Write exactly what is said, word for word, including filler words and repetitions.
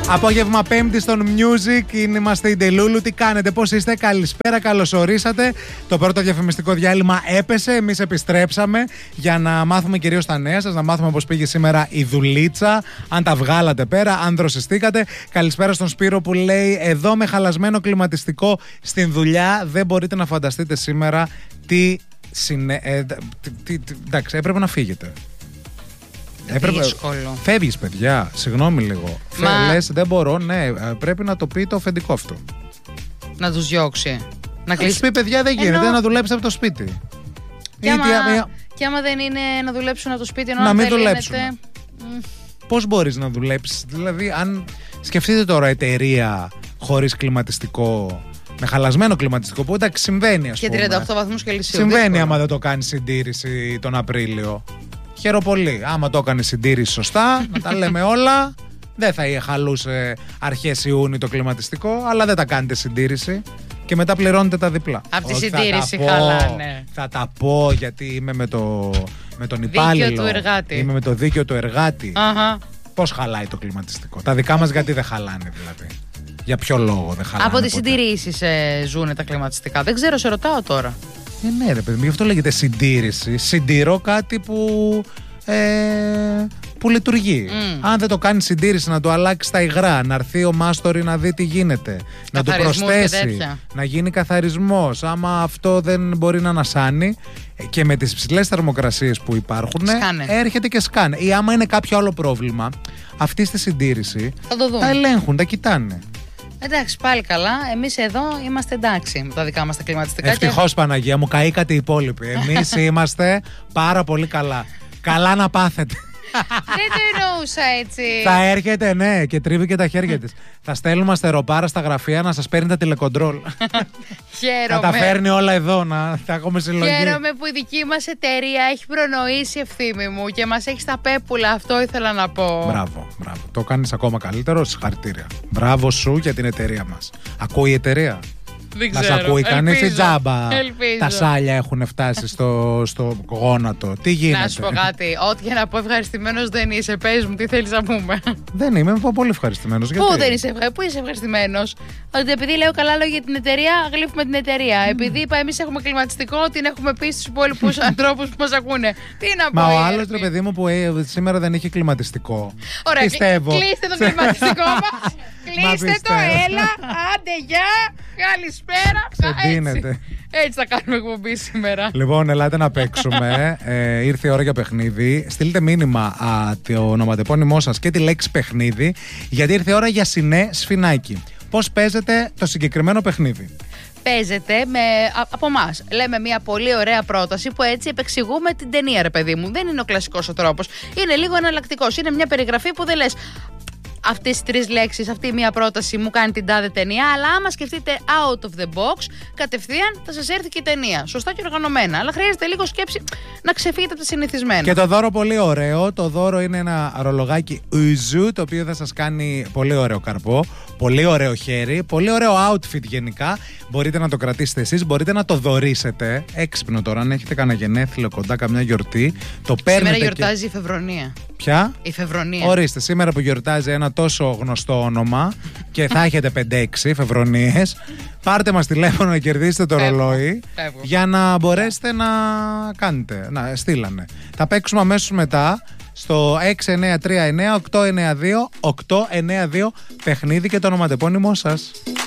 Απόγευμα Πέμπτη στον Music. Είμαστε η Ντελούλου. Τι κάνετε, πώς είστε, καλησπέρα, καλώς ορίσατε. Το πρώτο διαφημιστικό διάλειμμα έπεσε. Εμείς επιστρέψαμε για να μάθουμε κυρίως τα νέα σας, να μάθουμε πώς πήγε σήμερα η δουλίτσα. Αν τα βγάλατε πέρα, αν δροσιστήκατε. Καλησπέρα στον Σπύρο που λέει: εδώ με χαλασμένο κλιματιστικό στην δουλειά δεν μπορείτε να φανταστείτε σήμερα τι συνέ... ε, τι, τι, τι, εντάξει, έπρεπε να φύγετε. Έπρεπε... Δύσκολο. Φεύγεις, παιδιά. Συγγνώμη λίγο. Μα... Λες, δεν μπορώ, ναι. Πρέπει να το πει το αφεντικό αυτό. Να τους διώξει. Να κλείσει. Τους πει, παιδιά, δεν γίνεται. Ενώ... να δουλέψει από το σπίτι. Και άμα... Ή... και άμα δεν είναι να δουλέψουν από το σπίτι, ενώ να μην δεν δουλέψουν. λύνεται... Πώς μπορείς να δουλέψεις? Δηλαδή, αν σκεφτείτε τώρα εταιρεία χωρίς κλιματιστικό, με χαλασμένο κλιματιστικό, που εντάξει συμβαίνει, ας και πούμε. Και τριάντα οκτώ βαθμούς Κελσίου. Συμβαίνει δύσκολο. άμα δεν το κάνει συντήρηση τον Απρίλιο. Χαίρο πολύ. Άμα το έκανε συντήρηση σωστά, να τα λέμε όλα, δεν θα χαλούσε αρχές Ιούνιου το κλιματιστικό, αλλά δεν τα κάνετε συντήρηση και μετά πληρώνετε τα διπλά. Από τη συντήρηση χαλάνε. Θα τα πω γιατί είμαι με, το, με τον υπάλληλο. Δίκαιο του εργάτη. Είμαι με το δίκαιο του εργάτη. Uh-huh. Πώς χαλάει το κλιματιστικό? Τα δικά μας γιατί δεν χαλάνε δηλαδή? Για ποιο λόγο δεν χαλάνε? Από τις συντηρήσεις ε, ζουν τα κλιματιστικά. Δεν ξέρω, σε ρωτάω τώρα. Ε, ναι, ρε παιδί, γι' αυτό λέγεται συντήρηση. Συντηρώ κάτι που, ε, που λειτουργεί. Mm. Αν δεν το κάνει συντήρηση, να το αλλάξει τα υγρά, να έρθει ο μάστορη να δει τι γίνεται, να το προσθέσει, να γίνει καθαρισμός. Άμα αυτό δεν μπορεί να ανασάνει, και με τις ψηλές θερμοκρασίες που υπάρχουν, σκάνε. Έρχεται και σκάνε. Ή άμα είναι κάποιο άλλο πρόβλημα, αυτή στη συντήρηση θα το δουν. Τα ελέγχουν, τα κοιτάνε. Εντάξει, πάλι καλά. Εμείς εδώ είμαστε εντάξει με τα δικά μας τα κλιματιστικά. Ευτυχώς, και... Παναγία μου, καήκατε οι υπόλοιποι. Εμείς είμαστε πάρα πολύ καλά. Καλά να πάθετε. Δεν το εννοούσα έτσι. Θα έρχεται, ναι, και τρίβει και τα χέρια της. Θα στέλνουμε αστεροπάρα στα γραφεία να σας παίρνει τα τηλεκοντρόλ. Χαίρομαι. Να τα φέρνει όλα εδώ, να τα έχουμε συλλογή. Χαίρομαι που η δική μας εταιρεία έχει προνοήσει, Ευθύμη μου, και μας έχει στα πέπουλα. Αυτό ήθελα να πω. Μπράβο, μπράβο. Το κάνεις ακόμα καλύτερο. Συγχαρητήρια. Μπράβο σου για την εταιρεία μας. Ακούει η εταιρεία? Δεν να σε ακούει κανείς ή τζάμπα? Ελπίζω. Τα σάλια έχουν φτάσει στο, στο γόνατο. Τι γίνεται? Να σου πω κάτι. Ό,τι για να πω ευχαριστημένος δεν είσαι. Πες μου, τι θέλεις να πούμε. Δεν είμαι, είμαι πολύ ευχαριστημένος. Πού δεν είσαι, πού είσαι ευχαριστημένος? Ότι επειδή λέω καλά λόγια για την εταιρεία, γλύφουμε την εταιρεία. Mm. Επειδή είπα εμείς έχουμε κλιματιστικό, την έχουμε πει στους υπόλοιπους ανθρώπους που μας ακούνε. Τι να πω? Μα ο άλλος, ρε παιδί μου, που ε, σήμερα δεν είχε κλιματιστικό. Ωραία, πιστεύω. Κλείστε το κλιματιστικό μας. Κλείστε το, έλα, άντε, γεια, καλησπέρα. Ξεντίνεται. Έτσι θα κάνουμε εκπομπή σήμερα. Λοιπόν, ελάτε να παίξουμε. ε, ήρθε η ώρα για παιχνίδι. Στείλτε μήνυμα α, το ονοματεπώνυμό σας και τη λέξη παιχνίδι, γιατί ήρθε η ώρα για Σινέ Σφινάκι. Πώς παίζετε το συγκεκριμένο παιχνίδι? Παίζεται με, από εμάς. Λέμε μια πολύ ωραία πρόταση που έτσι επεξηγούμε την ταινία, ρε παιδί μου. Δεν είναι ο κλασικός ο τρόπος. Είναι λίγο εναλλακτικός. Είναι μια περιγραφή που δεν λες αυτές τις τρεις λέξεις, αυτή η μία πρόταση μου κάνει την τάδε ταινία, αλλά άμα σκεφτείτε out of the box, κατευθείαν θα σας έρθει και η ταινία. Σωστά και οργανωμένα. Αλλά χρειάζεται λίγο σκέψη να ξεφύγετε από τα συνηθισμένα. Και το δώρο πολύ ωραίο. Το δώρο είναι ένα ρολογάκι Uzu, το οποίο θα σας κάνει πολύ ωραίο καρπό, πολύ ωραίο χέρι, πολύ ωραίο outfit γενικά. Μπορείτε να το κρατήσετε εσείς, μπορείτε να το δωρήσετε. Έξυπνο τώρα, αν έχετε κανένα γενέθλιο κοντά, καμιά γιορτή. Το παίρνετε. Σήμερα γιορτάζει και... η Φεβρονία. Ποια? Η Φεβρονία. Ορίστε, σήμερα που γιορτάζει ένα τόσο γνωστό όνομα και θα έχετε πέντε έξι Φεβρονίες, πάρτε μας τηλέφωνο να κερδίσετε το Φεύγω. ρολόι. Φεύγω. Για να μπορέσετε να κάνετε. Να στείλανε. Θα παίξουμε αμέσως μετά στο έξι εννιά τρία εννιά οκτώ εννιά δύο οκτώ εννιά δύο παιχνίδι και το ονοματεπώνυμό σας.